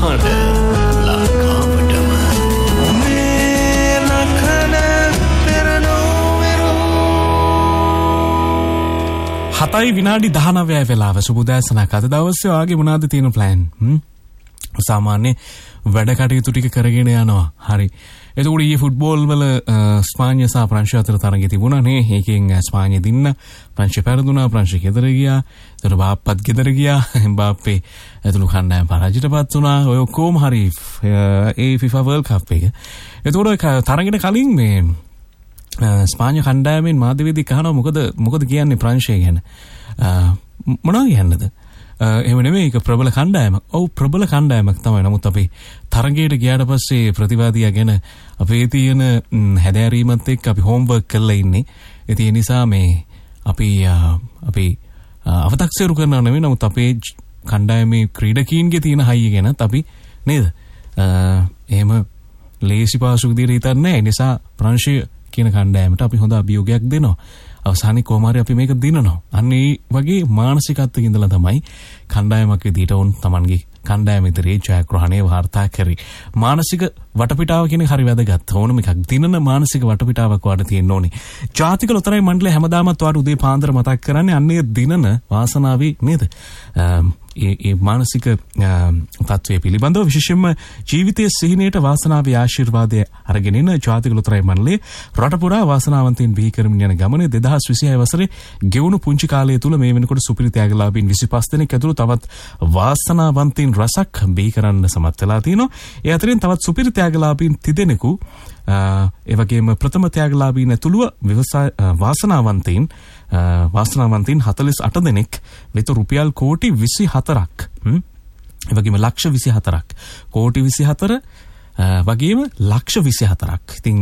මහට ලංකාවටම මේ ලකන පෙරනෝවෙරු 7 විනාඩි 19 වෙලාව සුබුදෑසනක්. අද දවසේ ඔයාගේ මොනවද තියෙන ප්ලෑන්? සාමාන්‍ය වැඩ කටයුතු ටික කරගෙන යනවා. හරි. එතකොට ඊයේ ෆුට්බෝල් වල ස්පාඤ්ඤ සහ ප්‍රංශය අතර තරඟය තිබුණා නේ. ඒකෙන් ස්පාඤ්ඤ දින්න ප්‍රංශය පෙරදුනා. ප්‍රංශය ගෙදර ගියා. එතකොට බාප්පත් ගෙදර ගියා. බාප්පේ එතළු කණ්ඩායම පරාජයටපත් වුණා. ඔය කොහොම හරි ඒ FIFA World Cup එක. එතකොට තරඟයට කලින් මේ ස්පාඤ්ඤ කණ්ඩායමෙන් මාධ්‍යවේදී අහනවා මොකද කියන්නේ ප්‍රංශය ගැන? මොනවද කියන්නේද? එහෙම නෙමෙයි, ඒක ප්‍රබල කණ්ඩායමක්. ඔව් ප්‍රබල කණ්ඩායමක් තමයි. නමුත් අපි තරගයට ගියාට පස්සේ ප්‍රතිවාදියා ගැන අපේ තියෙන හැදෑරීමත් එක්ක අපි හෝම්වර්ක් කරලා ඉන්නේ. ඒ නිසා මේ අපි අව탁සීරු කරනව නෙමෙයි. නමුත් අපේ කණ්ඩායමේ ක්‍රීඩකීන්ගේ තියෙන හයිය ගැනත් අපි නේද? එහෙම ලේසි පාසු විදිහට හිතන්නේ නැහැ. ඒ නිසා ප්‍රංශය කියන කණ්ඩායමට අපි හොඳ අභියෝගයක් දෙනවා. අවසානයේ කොහොම හරි අපි මේක දිනනවා. අන්න ඒ වගේ මානසිකත්වයක ඉඳලා තමයි කණ්ඩායමක් විදිහට උන් Tamanගේ කණ්ඩායම ඉදිරියේ ජයග්‍රහණය වාර්තා කරේ. මානසික වටපිටාව කියන්නේ හරි වැදගත්. ඕනම එකක් දිනන මානසික වටපිටාවක් වාට තියෙන්න ඕනේ. ජාතික ලොතරැයි මණ්ඩලය හැමදාමත් වාට උදේ පාන්දර මතක් කරන්නේ අන්නේ දිනන වාසනාවේ නේද? ඒ මානසික තත්ත්වයේ පිළිබඳව විශේෂයෙන්ම ජීවිතයේ සිහිනයට වාසනාවේ ආශිර්වාදය අරගෙන ඉන්න ජාතික ලොතරැයි මණ්ඩලයේ රට පුරා වාසනාවන්තයින් බිහි කරමින් යන ගමනේ 2026 වසරේ ගෙවුණු පුංචි කාලය තුල මේ වෙනකොට සුපිරි ත්‍යාගලාභීන් 25 දෙනෙක් ඇතුළු තවත් වාසනාවන්තයින් රසක් බිහි කරන්න සමත් වෙලා තිනවා. ඒ අතරින් තවත් සුපිරි ත්‍යාගලාභීන් 30 දෙනෙකු ඒ වගේම ප්‍රථම ත්‍යාගලාභීන් ඇතුළුව වාසනාවන්තයින් 48 දෙනෙක් වෙත රුපියල් කෝටි 24ක් ඒ වගේම ලක්ෂ 24ක් කෝටි 24 වගේම ලක්ෂ 24ක්. ඉතින්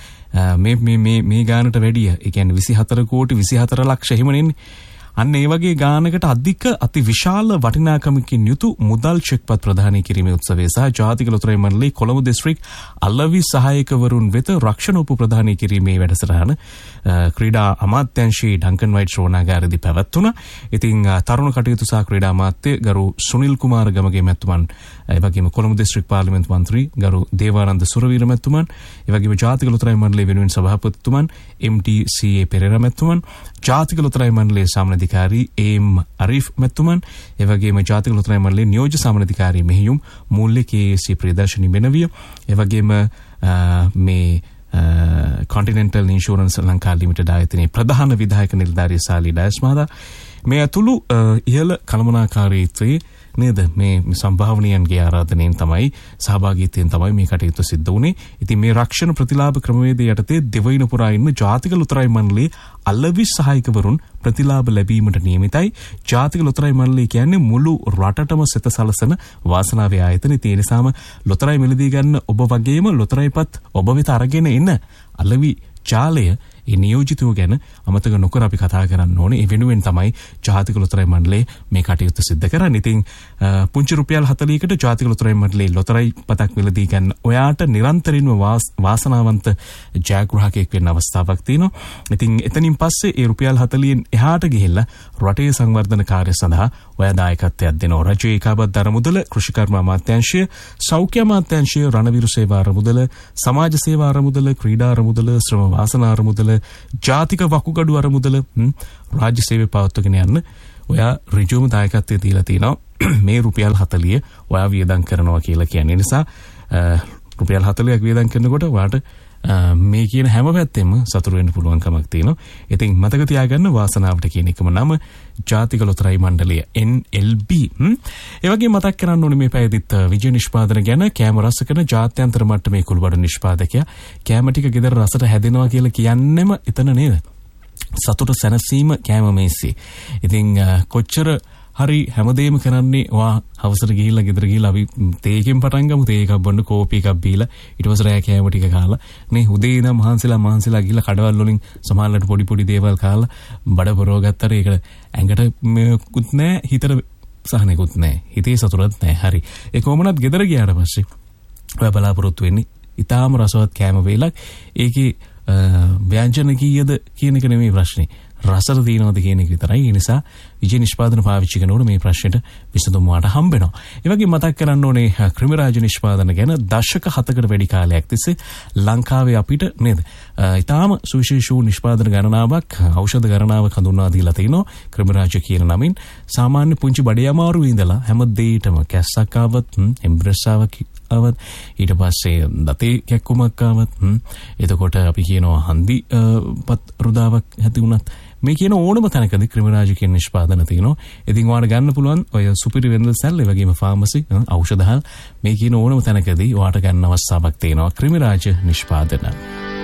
මේ ගානට වැඩිය ඒ කියන්නේ 24 කෝටි 24 ලක්ෂ එහෙම නෙන්නේ. අන්න ඒ වගේ ගානකට අධික අති විශාල වටිනාකමකින් යුතු මුදල් චෙක්පත් ප්‍රදානය කිරීමේ උත්සවය සහ ජාතික ලොතරැයි මණ්ඩලයේ කොළඹ දිස්ත්‍රික් අලවි සහායකවරුන් වෙත රක්ෂණ උප ප්‍රදානය කිරීමේ වැඩසටහන ක්‍රීඩා අමාත්‍යාංශයේ ඩංකන් වයිට් ශ්‍රෝණාගාරයේදී පැවැත්වුණා. ඉතින් තරුණ කටයුතු සහ ක්‍රීඩා අමාත්‍ය ගරු සුනිල් කුමාර ගමගේ මැතිතුමන්, ඒ වගේම කොළඹ දිස්ත්‍රික් පාර්ලිමේන්තු මන්ත්‍රී ගරු දේවානන්ද සුරවීර මැතිතුමන්, ඒ වගේම ජාතික ලොතරැයි මණ්ඩලයේ වෙනුවෙන් සභාපතිතුමන් MTCA පෙරේරා මැතිතුමන්, ජාතික ලොතරැයි මණ්ඩලයේ සාමනධිකාරී AM අරිෆ් මැතිතුමන්, ඒ වගේම ජාතික ලොතරැයි මණ්ඩලයේ නියෝජ්‍ය සාමනධිකාරී මෙහියුම් මූල්‍ය KAC ප්‍රියදර්ශනී මෙනවිය, ඒ වගේම මේ කොන්ටිනෙන්ටල් ඉන්ෂුරන්ස් ලංකා ලිමිටඩ් ආයතනයේ ප්‍රධාන විධායක නිලධාරී සාලි ඩයස් මහතා මේ අතුළු ඉහළ කළමනාකාරීත්වයේ නේද මේ සම්භාවනීයන්ගේ ආරාධනයෙන් තමයි සහභාගීත්වයෙන් තමයි මේ කටයුතු සිද්ධ වුණේ. ඉතින් මේ රක්ෂණ ප්‍රතිලාභ ක්‍රමවේදය යටතේ දෙවයින පුරා ඉන්න ජාතික ලොතරැයි මණ්ඩලයේ අලවි සහායකවරුන් ප්‍රතිලාභ ලැබීමට නියමිතයි. ජාතික ලොතරැයි මණ්ඩලය කියන්නේ මුළු රටටම සිත සලසන වාසනාවේ ආයතන. ඒ නිසාම ලොතරැයි මිලදී ගන්න ඔබ වගේම ලොතරැයිපත් ඔබ වෙත අරගෙන ඉන්න අලවි ජාලය ඒ නියෝජිතයෝ ගැන අමතක නොකර අපි කතා කරන්න ඕනේ. ඒ වෙනුවෙන් තමයි ජාතික ලොතරැයි මණ්ඩලය මේ කටයුත්ත සිද්ධ කරන්නේ. ඉතින් පුංචි රුපියල් 40කට ජාතික ලොතරැයි මණ්ඩලයේ ලොතරැයි පතක් මිලදී ගන්න ඔයාට නිරන්තරයෙන්ම වාසනාවන්ත ජයග්‍රාහකයෙක් වෙන්න අවස්ථාවක් තියෙනවා. ඉතින් එතනින් පස්සේ ඒ රුපියල් 40න් එහාට ගිහිල්ලා රටේ සංවර්ධන කාර්ය සඳහා ඔයා දායකත්වයක් දෙනවා. රජයේ ඒකාබද්ධ අරමුදල, කෘෂිකර්ම අමාත්‍යාංශය, සෞඛ්‍ය අමාත්‍යාංශය, රණවිරු සේවා අරමුදල, සමාජ සේවා අරමුදල, ක්‍රීඩා අරමුදල, ශ්‍රම වාසනා අරමුදල, ජාතික වකුගඩු අරමුදල, රාජ්‍ය සේවය පවත්වාගෙන යන්න ඔයා ඍජුවම දායකත්වය දීලා තිනවා. මේ රුපියල් 40 ඔයා වියදම් කරනවා කියලා කියන්නේ. නිසා රුපියල් 40ක් වියදම් කරනකොට ඔයාට මේ කියන හැම පැත්තෙම සතුරු වෙන්න පුළුවන් කමක් තියෙනවා. ඉතින් මතක තියාගන්න වාසනාවට කියන එකම නම ජාතික ලොතරැයි මණ්ඩලය NLB. ඒ වගේ මතක් කරන්න ඕනේ මේ පැයදිත් විජය නිෂ්පාදන ගැන. කෑම රස කරන ජාත්‍යන්තර මට්ටමේ කුළුබඩු නිෂ්පාදකයා කෑම ටික ගෙදර රසට හැදෙනවා කියලා කියන්නෙම එතන නේද? සතුට සැනසීම කෑම මේසේ. ඉතින් කොච්චර හරි හැමදේම කරන්නේ ඔයා හවසට ගිහිල්ලා ගෙදර ගිහිල්ලා අපි තේකෙන් පටන් ගමු. තේ එකක් බොන්න, කෝපි එකක් බීලා ඊට පස්සේ රෑ කෑම ටික කාලා නේ උදේ ඉඳන් මහන්සිලා ගිහිල්ලා කඩවල් වලින් සමහරවිට පොඩි දේවල් කාලා බඩ පොරව ගත්තට ඒක ඇඟට මේකුත් නැහැ, හිතට සහනෙකුත් නැහැ, හිතේ සතුටක් නැහැ. හරි. ඒ කොහොමනත් ගෙදර ගියාට පස්සේ ඔයා බලාපොරොත්තු වෙන්නේ ඊටාම රසවත් කෑම වේලක්. ඒකේ ව්‍යංජන කීයද කියන එක නෙමෙයි ප්‍රශ්නේ. රසට තියෙනවද කියන එක විතරයි. ඒ නිසා විජේ නිෂ්පාදන පාවිච්චි කරනකොට මේ ප්‍රශ්නෙට විසඳුම වාට හම්බ වෙනවා. ඒ වගේම මතක් කරන්න ඕනේ ක්‍රිමිරාජ නිෂ්පාදන ගැන දශක 7කට වැඩි කාලයක් තිස්සේ ලංකාවේ අපිට නේද ඊටාම සුවිශේෂ වූ නිෂ්පාදන ගණනාවක් ඖෂධ ගණනාවක් හඳුන්වා දීලා තිනවා ක්‍රිමිරාජ කියන නමින්. සාමාන්‍ය පුංචි බඩේ අමාරුවේ ඉඳලා හැම දෙයකටම කැස්සක් ආවත් එම්බ්‍රෙස්සාවක් ආවත් ඊට පස්සේ දතේ කැක්කුමක් ආවත් එතකොට අපි කියනවා හන්දි පත් රුදාවක් ඇති වුණත් මේ කියන ඕනම තැනකදී ක්‍රිමිරාජ කියන නිෂ්පාදන තියෙනවා. ඉතින් ඔයාලට ගන්න පුළුවන් ඔය සුපිරි වෙනදල් සැල් ඒ වගේම ෆාමසි ඖෂධහල් මේ කියන ඕනම තැනකදී ඔයාලට ගන්න අවස්ථාවක් තියෙනවා ක්‍රිමිරාජ නිෂ්පාදන.